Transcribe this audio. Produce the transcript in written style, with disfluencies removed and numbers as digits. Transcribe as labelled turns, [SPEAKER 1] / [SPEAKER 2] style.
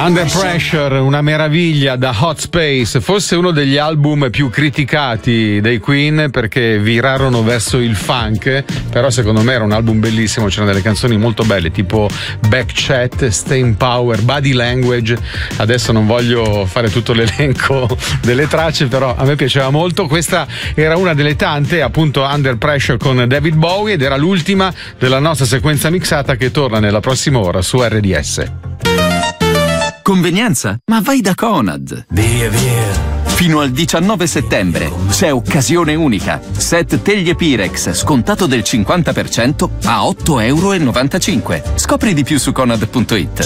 [SPEAKER 1] Under Pressure, una meraviglia da Hot Space, forse uno degli album più criticati dei Queen perché virarono verso il funk, però secondo me era un album bellissimo, c'erano delle canzoni molto belle tipo Back Chat, Staying Power, Body Language. Adesso non voglio fare tutto l'elenco delle tracce, però a me piaceva molto. Questa era una delle tante, appunto Under Pressure con David Bowie, ed era l'ultima della nostra sequenza mixata che torna nella prossima ora su RDS.
[SPEAKER 2] Convenienza? Ma vai da Conad.
[SPEAKER 3] Via, via.
[SPEAKER 2] Fino al 19 settembre c'è occasione unica. Set teglie Pirex scontato del 50% a €8,95. Scopri di più su Conad.it.